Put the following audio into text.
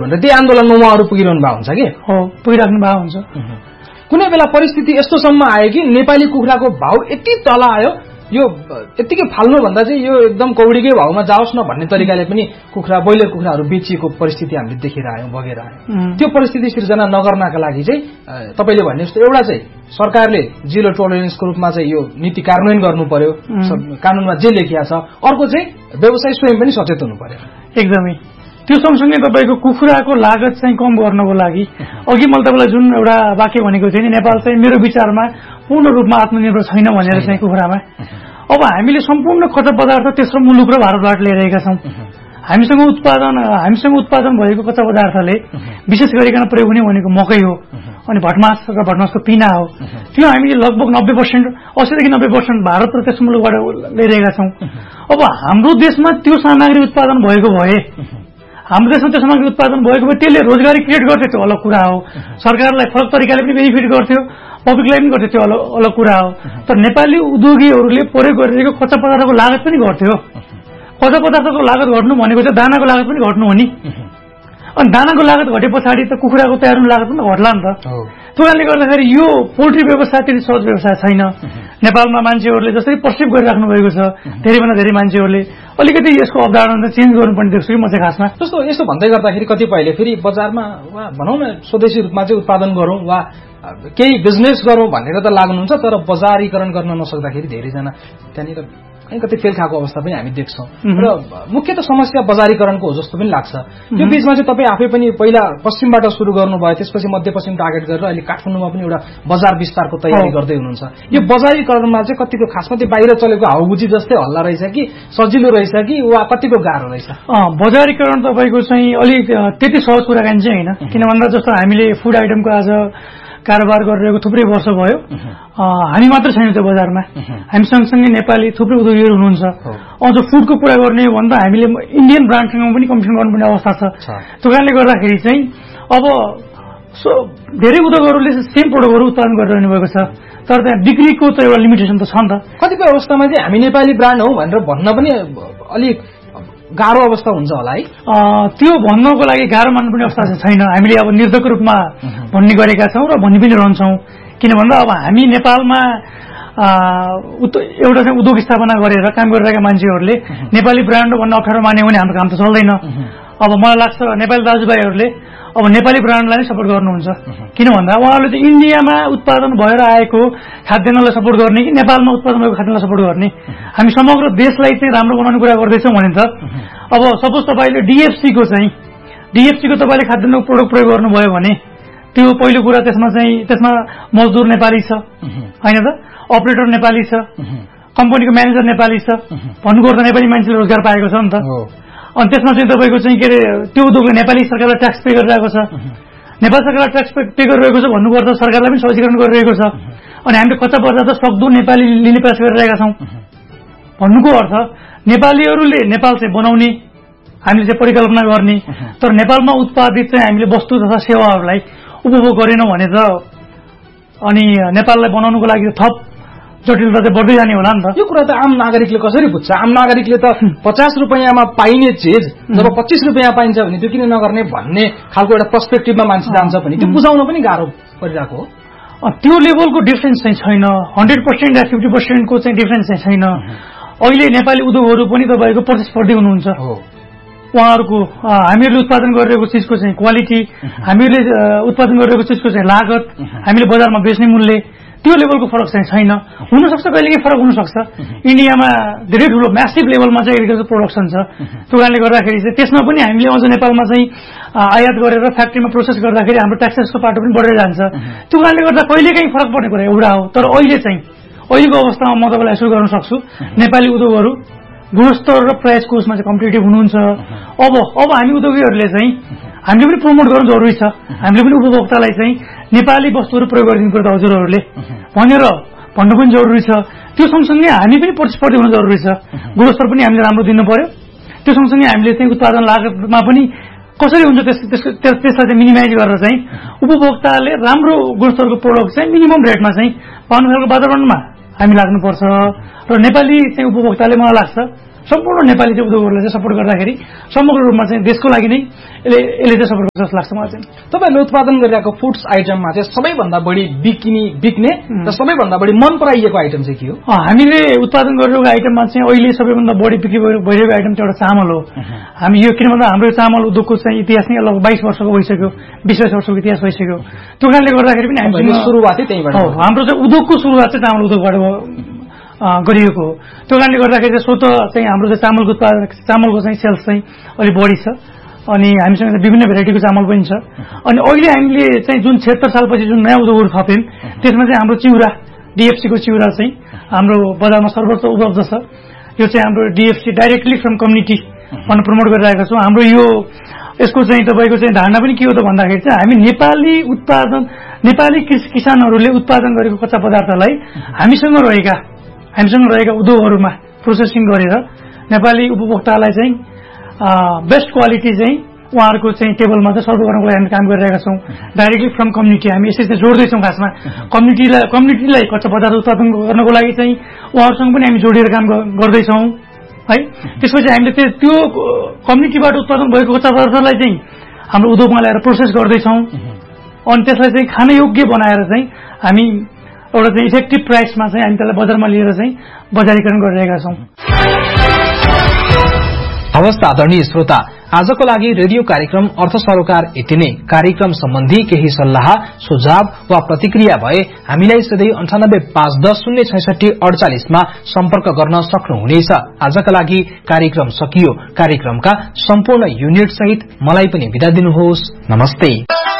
भनेर त्यही आन्दोलनमा उहाँहरू पुगिरहनु भएको हुन्छ कि हो पुगिराख्नु भएको हुन्छ। कुनै बेला परिस्थिति यस्तोसम्म आयो कि नेपाली कुखुराको भाउ यति तल आयो यो यतिकै फाल्नुभन्दा चाहिँ यो एकदम कौडीकै भाउमा जाओस् न भन्ने तरिकाले पनि ब्रोइलर कुखुराहरू बेचिएको परिस्थिति हामीले देखेर आयौँ बगेर आयौँ। त्यो परिस्थिति सिर्जना नगर्नका लागि चाहिँ तपाईँले भन्ने जस्तो एउटा चाहिँ सरकारले जिरो टोलरेन्सको रूपमा चाहिँ यो नीति कार्यान्वयन गर्नु पर्यो, कानूनमा जे लेखिया छ। अर्को चाहिँ व्यवसायी स्वयं पनि सचेत हुनु पर्यो। एकदमै त्यो सँगसँगै तपाईँको कुखुराको लागत चाहिँ कम गर्नको लागि अघि मैले तपाईँलाई जुन एउटा वाक्य भनेको थिएँ नि, नेपाल चाहिँ मेरो विचारमा पूर्ण रूपमा आत्मनिर्भर छैन भनेर चाहिँ कुखुरामा। अब हामीले सम्पूर्ण कच्चा पदार्थ तेस्रो मुलुक र भारतबाट ल्याइरहेका छौँ। हामीसँग उत्पादन भएको कच्चा पदार्थले विशेष गरिकन प्रयोग हुने भनेको मकै हो अनि भटमास र भटमासको पिना हो। त्यो हामीले लगभग 90% 80 देखि 90% भारत र तेस्रो मुलुकबाट ल्याइरहेका छौँ। अब हाम्रो देशमा त्यो सामग्री उत्पादन भएको भए त्यसले रोजगारी क्रिएट गर्थ्यो, त्यो अलग कुरा हो। सरकारलाई फरक तरिकाले पनि बेनिफिट गर्थ्यो, पब्लिकलाई पनि गर्थ्यो, त्यो अलग कुरा हो। तर नेपाली उद्योगीहरूले प्रयोग गरिरहेको कच्चा पदार्थको लागत पनि घट्थ्यो। कच्चा पदार्थको लागत घट्नु भनेको चाहिँ दानाको लागत पनि घट्नु हो नि। अनि दानाको लागत घटे पछाडि त कुखुराको तयार हुने लागत पनि घट्ला नि त। त्यो कारणले गर्दाखेरि यो पोल्ट्री व्यवसाय त्यति सहज व्यवसाय छैन। नेपालमा मान्छेहरूले जसरी पर्सिभ गरिराख्नु भएको छ, धेरैभन्दा धेरै मान्छेहरूले अलिकति यसको अवधारणा चेन्ज गर्नुपर्ने देख्छु कि म चाहिँ खासमा। जस्तो यसो भन्दै गर्दाखेरि कतिपयले फेरि बजारमा वा भनौँ न स्वदेशी रूपमा चाहिँ उत्पादन गरौँ वा केही बिजनेस गरौँ भनेर त लाग्नुहुन्छ, तर बजारीकरण गर्न नसक्दाखेरि धेरैजना त्यहाँनिर कति फेल खाएको अवस्था पनि हामी देख्छौँ। र मुख्य त समस्या बजारीकरणको हो जस्तो पनि लाग्छ। यो बीचमा चाहिँ तपाईँ आफै पनि पहिला पश्चिमबाट सुरु गर्नुभयो, त्यसपछि मध्यपश्चिम टार्गेट गरेर अहिले काठमाडौँमा पनि एउटा बजार विस्तारको तयारी गर्दै हुनुहुन्छ। यो बजारीकरणमा चाहिँ कतिको खासमा त्यो बाहिर चलेको हाउबुजी जस्तै हल्ला रहेछ कि सजिलो रहेछ कि वा कतिको गाह्रो रहेछ? बजारीकरण तपाईँको चाहिँ अलिक त्यति सहज कुराकानी चाहिँ होइन। किन भन्दा जस्तो हामीले फुड आइटमको आज कारोबार गरिरहेको थुप्रै वर्ष भयो। हामी मात्र छैन त्यो बजारमा, हामी सँगसँगै नेपाली थुप्रै उद्योगीहरू हुनुहुन्छ। अझ फुडको कुरा गर्ने हो भन्दा हामीले इन्डियन ब्रान्डसँग पनि कम्पिटिसन गर्नुपर्ने अवस्था छ। त्यो कारणले गर्दाखेरि चाहिँ अब धेरै उद्योगहरूले सेम प्रोडक्टहरू उत्पादन गरिरहनु भएको छ, तर त्यहाँ बिक्रीको त एउटा लिमिटेसन त छ नि त। कतिपय अवस्थामा चाहिँ हामी नेपाली ब्रान्ड हौ भनेर भन्न पनि अलिक गाह्रो अवस्था हुन्छ होला है। त्यो भन्नको लागि गाह्रो मान्नुपर्ने अवस्था चाहिँ छैन। हामीले अब निर्धक्क रूपमा भन्ने गरेका छौँ र भन्ने पनि रहन्छौँ। किन भन्दा अब हामी नेपालमा एउटा चाहिँ उद्योग स्थापना गरेर काम गरिरहेका मान्छेहरूले नेपाली ब्रान्ड भन्न अप्ठ्यारो मान्यो भने हाम्रो काम त चल्दैन। अब मलाई लाग्छ नेपाली दाजुभाइहरूले अब नेपाली ब्रान्डलाई नै सपोर्ट गर्नुहुन्छ। किन भन्दा उहाँहरूले चाहिँ इन्डियामा उत्पादन भएर आएको खाद्यान्नलाई सपोर्ट गर्ने कि नेपालमा उत्पादन भएको खाद्यान्नलाई सपोर्ट गर्ने? हामी समग्र देशलाई चाहिँ राम्रो बनाउने कुरा गर्दैछौँ भने त अब सपोज तपाईँले डिएफसीको तपाईँले खाद्यान्न प्रोडक्ट प्रयोग गर्नुभयो भने त्यो पहिलो कुरा त्यसमा मजदुर नेपाली छ होइन त, अपरेटर नेपाली छ, कम्पनीको म्यानेजर नेपाली छ, भन्नुपर्दा नेपाली मान्छेले रोजगार पाएको छ नि त। अनि त्यसमा चाहिँ तपाईँको चाहिँ के अरे त्यो उद्योगले नेपाली सरकारलाई ट्याक्स पे गरिरहेको छ, नेपाली सरकारलाई ट्याक्स पे गरिरहेको छ भन्नुपर्दा सरकारलाई पनि सहजीकरण गरिरहेको छ। अनि हामीले कच्चा पदार्थ सक्दो नेपाली लिने प्रयास गरिरहेका छौँ। भन्नुको अर्थ नेपालीहरूले नेपाल चाहिँ बनाउने, हामीले चाहिँ परिकल्पना गर्ने, तर नेपालमा उत्पादित चाहिँ हामीले वस्तु तथा सेवाहरूलाई उपभोग गरेनौँ भने त अनि नेपाललाई बनाउनुको लागि थप जटिलता चाहिँ बढ्दै जाने होला नि त। यो कुरा त आम नागरिकले कसरी बुझ्छ? आम नागरिकले त 50 रुपियाँमा पाइने चिज जब 25 रुपियाँ पाइन्छ भने त्यो किन नगर्ने भन्ने खालको एउटा पर्सपेक्टिभमा मान्छे जान्छ भने त्यो बुझाउन पनि गाह्रो परिरहेको हो। त्यो लेभलको डिफरेन्स चाहिँ छैन, 100% या 50% को चाहिँ डिफरेन्स चाहिँ छैन। अहिले नेपाली उद्योगहरू पनि तपाईँको प्रतिस्पर्धी हुनुहुन्छ। उहाँहरूको हामीहरूले उत्पादन गरिरहेको चिजको चाहिँ क्वालिटी, हामीहरूले उत्पादन गरिरहेको चिजको चाहिँ लागत, हामीले बजारमा बेच्ने मूल्य, त्यो लेभलको फरक चाहिँ छैन। हुनसक्छ कहिलेकाहीँ फरक हुनसक्छ। इन्डियामा धेरै ठुलो म्यासिभ लेभलमा चाहिँ एग्रिकल्चर प्रोडक्सन छ। त्यो कारणले गर्दाखेरि चाहिँ त्यसमा पनि हामीले अझ नेपालमा चाहिँ आयात गरेर फ्याक्ट्रीमा प्रोसेस गर्दाखेरि हाम्रो ट्याक्सेसको पाटो पनि बढेर जान्छ। त्यो कारणले गर्दा कहिलेकाहीँ फरक पर्ने कुरा एउटा हो। तर अहिलेको अवस्थामा म तपाईँलाई यसो गर्न सक्छु, नेपाली उद्योगहरू गुणस्तर र प्राइसको उसमा चाहिँ कम्पिटेटिभ हुनुहुन्छ। अब हामी उद्योगीहरूले चाहिँ हामीले पनि प्रमोट गर्नु जरुरी छ। हामीले पनि उपभोक्तालाई चाहिँ नेपाली वस्तुहरू प्रयोग गरिदिनु पर्छ हजुरहरूले भनेर भन्नु पनि जरुरी छ। त्यो सँगसँगै हामी पनि प्रतिस्पर्धी हुनु जरुरी छ। गुणस्तर पनि हामीले राम्रो दिनु पर्यो। त्यो सँगसँगै हामीले चाहिँ उत्पादन लागतमा पनि कसरी हुन्छ त्यसलाई चाहिँ मिनिमाइज गरेर चाहिँ उपभोक्ताले राम्रो गुणस्तरको प्रोडक्ट चाहिँ मिनिमम रेटमा चाहिँ पाउनु खालको वातावरणमा हामी लाग्नुपर्छ। र नेपाली चाहिँ उपभोक्ताले मलाई लाग्छ सम्पूर्ण नेपाली चाहिँ उद्योगहरूलाई चाहिँ सपोर्ट गर्दाखेरि समग्र रूपमा चाहिँ देशको लागि नै यसले चाहिँ सपोर्ट गर्छ जस्तो लाग्छ मलाई चाहिँ। तपाईँले उत्पादन गरिरहेको फुड्स आइटममा चाहिँ सबैभन्दा बढी बिक्ने र सबैभन्दा बढी मन पराइएको आइटम चाहिँ के हो? हामीले उत्पादन गरिरहेको आइटममा चाहिँ अहिले सबैभन्दा बढी बिक्री भइरहेको आइटम चाहिँ एउटा चामल हो। हामी यो किन भन्दा हाम्रो चामल उद्योगको चाहिँ इतिहास नै लगभग 22 वर्षको भइसक्यो, 20-22 वर्षको इतिहास भइसक्यो। त्यो कारणले गर्दाखेरि पनि हामी सुरुवातै त्यहीबाट हो। हाम्रो चाहिँ उद्योगको सुरुवात चाहिँ चामल उद्योगबाट गरिएको हो। त्यो कारणले गर्दाखेरि चाहिँ स्वतः चाहिँ हाम्रो चाहिँ चामलको चाहिँ सेल्स चाहिँ अलिक बढी छ अनि हामीसँग विभिन्न भेराइटीको चामल पनि छ। अनि अहिले हामीले चाहिँ जुन 76 सालपछि जुन नयाँ उद्योगहरू थप्यौँ त्यसमा चाहिँ हाम्रो चिउरा डिएफसीको चिउरा चाहिँ हाम्रो बजारमा सर्वत्र उपलब्ध छ। यो चाहिँ हाम्रो डिएफसी डाइरेक्टली फ्रम कम्युनिटी भनेर प्रमोट गरिरहेका छौँ। हाम्रो यो यसको चाहिँ तपाईँको चाहिँ धारणा पनि के हो त भन्दाखेरि चाहिँ हामी नेपाली किसानहरूले उत्पादन गरेको कच्चा पदार्थलाई हामीसँग रहेका उद्योगहरूमा प्रोसेसिङ गरेर नेपाली उपभोक्तालाई चाहिँ बेस्ट क्वालिटी चाहिँ उहाँहरूको चाहिँ टेबलमा चाहिँ सर्भ गर्नको लागि हामी काम गरिरहेका छौँ। डाइरेक्टली फ्रम कम्युनिटी हामी यसरी चाहिँ जोड्दैछौँ। खासमा कम्युनिटीलाई कच्चा पदार्थ उत्पादन गर्नको लागि चाहिँ उहाँहरूसँग पनि हामी जोडिएर काम गर्दैछौँ है। त्यसपछि हामीले त्यो कम्युनिटीबाट उत्पादन भएको कच्चा पदार्थलाई चाहिँ हाम्रो उद्योगमा ल्याएर प्रोसेस गर्दैछौँ अनि त्यसलाई चाहिँ खान योग्य बनाएर चाहिँ हामी एउटा चाहिँ इफेक्टिभ प्राइसमा चाहिँ हामी त्यसलाई बजारमा लिएर चाहिँ बजारीकरण गरिरहेका छौँ। हवस् आदरणीय श्रोता, आजको लागि रेडियो कार्यक्रम अर्थ सरोकार यति नै। कार्यक्रम सम्बन्धी केही सल्लाह सुझाव वा प्रतिक्रिया भए हामीलाई सधैँ 9851066048 मा सम्पर्क गर्न सक्नुहुनेछ। आजका लागि कार्यक्रम सकियो। कार्यक्रमका सम्पूर्ण युनिट सहित मलाई पनि बिदा दिनुहोस्। नमस्ते।